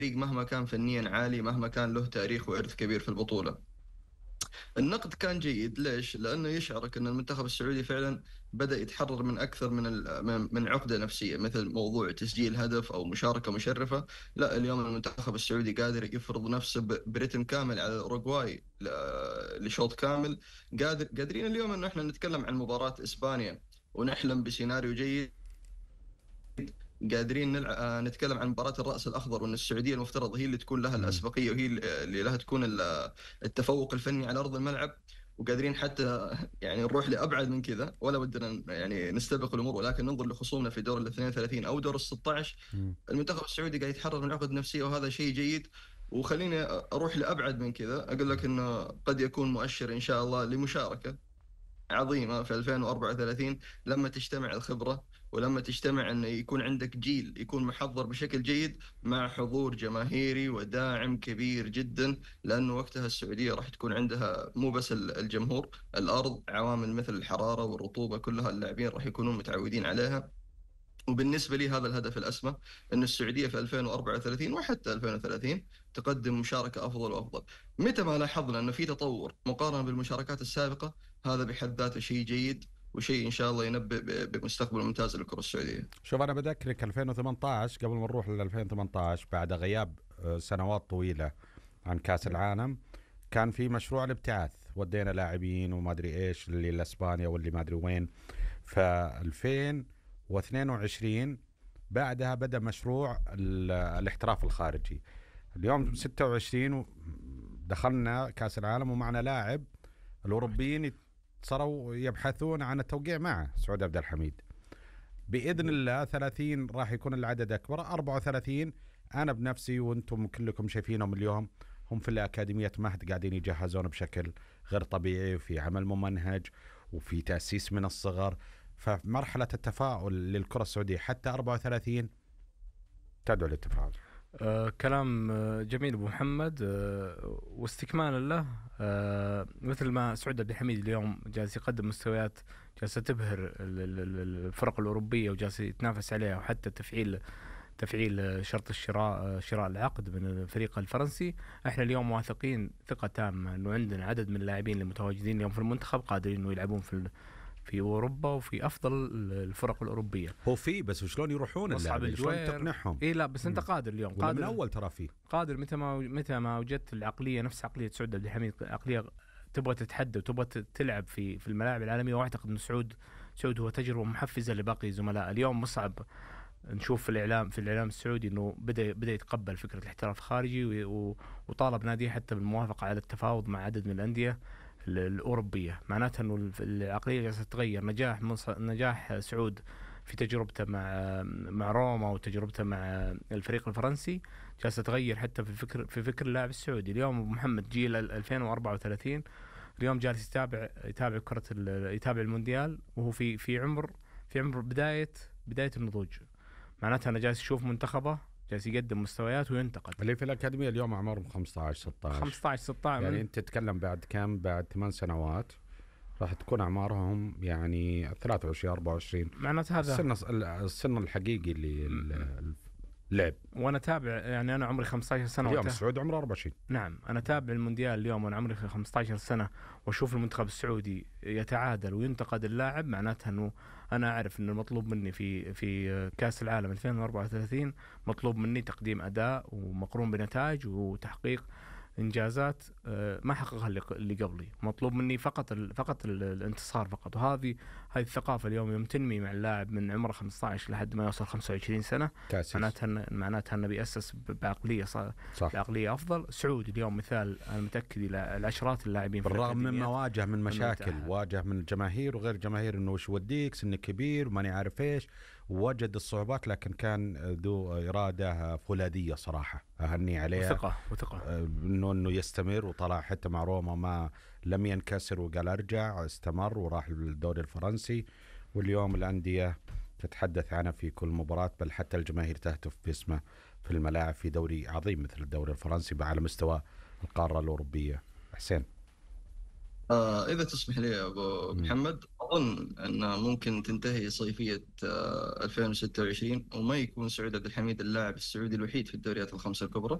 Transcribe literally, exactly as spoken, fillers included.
مهما كان فنيا عالي، مهما كان له تاريخ وإرث كبير في البطولة. النقد كان جيد. ليش؟ لأنه يشعرك أن المنتخب السعودي فعلا بدأ يتحرر من أكثر من ال- من من عقدة نفسية، مثل موضوع تسجيل هدف أو مشاركة مشرفة. لا، اليوم المنتخب السعودي قادر يفرض نفسه ب- برتم كامل على الأوروغواي ل- لشوط كامل. قادر قادرين اليوم أنه احنا نتكلم عن مباراة إسبانيا ونحلم بسيناريو جيد. قادرين نلع... آه، نتكلم عن مباراة الرأس الأخضر، وأن السعودية المفترض هي اللي تكون لها مم. الأسبقية، وهي اللي لها تكون ال- التفوق الفني على أرض الملعب. وقادرين حتى يعني نروح لأبعد من كذا، ولا ودنا ن- يعني نستبق الأمور، ولكن ننظر لخصومنا في دور ال اثنين وثلاثين أو دور ال ستة عشر. مم. المنتخب السعودي قاعد يتحرر من عقد نفسية، وهذا شيء جيد. وخليني أروح لأبعد من كذا، أقول لك أنه قد يكون مؤشر إن شاء الله لمشاركة عظيمة في ألفين وأربعة وثلاثين، لما تجتمع الخبرة، ولما تجتمع أن يكون عندك جيل يكون محضر بشكل جيد مع حضور جماهيري وداعم كبير جدا. لأنه وقتها السعودية راح تكون عندها مو بس ال- الجمهور، الأرض، عوامل مثل الحرارة والرطوبة، كلها اللاعبين راح يكونون متعودين عليها. وبالنسبة لي هذا الهدف الأسمى، أن السعودية في ألفين وأربعة وثلاثين وحتى ألفين وثلاثين تقدم مشاركة أفضل وأفضل. متى ما لاحظنا أنه في تطور مقارنة بالمشاركات السابقة، هذا بحد ذاته شيء جيد، وشيء إن شاء الله ينبئ ب- بمستقبل ممتاز للكرة السعودية. شوف، أنا بذكرك ألفين وثمانية عشر، قبل ما نروح ل ألفين وثمانية عشر بعد غياب آه، سنوات طويلة عن كأس العالم، كان في مشروع الابتعاث، ودينا لاعبين وما أدري إيش اللي لإسبانيا واللي ما أدري وين. ف ألفين واثنين وعشرين بعدها بدأ مشروع ال- الاحتراف الخارجي. اليوم ستة وعشرين و- دخلنا كأس العالم ومعنا لاعب. الأوروبيين صاروا يبحثون عن التوقيع معه، سعود عبد الحميد. بإذن الله ثلاثين راح يكون العدد أكبر، أربعة وثلاثين. أنا بنفسي وأنتم كلكم شايفينهم اليوم، هم في الأكاديمية مهد قاعدين يجهزون بشكل غير طبيعي، وفي عمل ممنهج وفي تأسيس من الصغر. فمرحلة التفاؤل للكرة السعودية حتى أربعة وثلاثين تدعو للتفاؤل. آه كلام آه جميل أبو محمد. آه واستكمالا له، آه مثل ما سعود عبد الحميد اليوم جالس يقدم مستويات جالسة تبهر ال- ال- ال- الفرق الأوروبية، وجالس يتنافس عليها، وحتى تفعيل تفعيل شرط الشراء، شراء العقد من الفريق الفرنسي. احنا اليوم واثقين ثقة تامة انه عندنا عدد من اللاعبين المتواجدين اليوم في المنتخب قادرين انه يلعبون في في اوروبا وفي افضل الفرق الاوروبيه. هو في، بس وشلون يروحون مصعب اللاعبين؟ شلون الجوير، تقنعهم؟ اي لا بس انت مم. قادر اليوم، ولا من قادر أول ترى فيه قادر متى ما متى ما وجدت العقليه نفس عقليه سعود عبد الحميد، عقليه تبغى تتحدى وتبغى تلعب في في الملاعب العالميه. واعتقد انه سعود سعود هو تجربه محفزه لباقي زملاء. اليوم مصعب نشوف في الاعلام في الاعلام السعودي انه بدا بدا يتقبل فكره الاحتراف الخارجي، و- وطالب ناديه حتى بالموافقه على التفاوض مع عدد من الانديه ال- الاوروبيه. معناتها انه الف- العقليه جالسه تتغير. نجاح مص- نجاح سعود في تجربته مع مع روما وتجربته مع الفريق الفرنسي جالسه تغير حتى في فكر في فكر اللاعب السعودي. اليوم أبو محمد جيل ال- ألفين وأربعة وثلاثين اليوم جالس يتابع يتابع كره ال- يتابع المونديال، وهو في في عمر في عمر بدايه بدايه النضوج. معناتها أنا جالس أشوف منتخبه جالس يقدم مستويات وينتقد. اللي في الأكاديمية اليوم أعمارهم خمسة عشر ستة عشر خمسة عشر ستة عشر يعني من أنت تتكلم بعد كم؟ بعد ثمان سنوات راح تكون أعمارهم يعني ثلاثة وعشرين أربعة وعشرين. معناته هذا السن السن الحقيقي اللي اللعب. وأنا تابع، يعني أنا عمري خمسة عشر سنة اليوم وته... السعود عمره أربعة وعشرين. نعم، أنا تابع المونديال اليوم وأنا عمري خمسة عشر سنة، وأشوف المنتخب السعودي يتعادل وينتقد اللاعب. معناتها أنه أنا أعرف أن المطلوب مني في في كأس العالم ألفين وأربعة وثلاثين مطلوب مني تقديم أداء ومقرون بنتائج وتحقيق إنجازات آه، ما حققها اللي اللي قبلي. مطلوب مني فقط ال فقط ال الانتصار فقط. وهذه هذه الثقافة اليوم يوم تنمي مع اللاعب من عمره خمسة عشر لحد ما يوصل خمسة وعشرين سنة، تأسيس. معناتها معناتها أنه بيأسس بعقلية صح. بعقلية أفضل. سعود اليوم مثال، أنا متأكد إلى العشرات اللاعبين بالرغم مما واجه واجه من مشاكل، واجه من الجماهير وغير الجماهير، انه وش وديك سنك كبير وماني عارف ايش، ووجد الصعوبات، لكن كان ذو إرادة فولاذية صراحة أهني عليها. وثقة وثقة انه انه يستمر، وطلع حتى مع روما ما لم ينكسر وقال ارجع، استمر وراح للدوري الفرنسي. واليوم الأندية تتحدث عنه في كل مباراة، بل حتى الجماهير تهتف باسمه في الملاعب في دوري عظيم مثل الدوري الفرنسي على مستوى القارة الأوروبية. حسين، آه إذا تسمح لي يا أبو محمد، أظن أن ممكن تنتهي صيفية آه، ألفين وستة وعشرين وما يكون سعود عبد الحميد اللاعب السعودي الوحيد في الدوريات الخمسة الكبرى.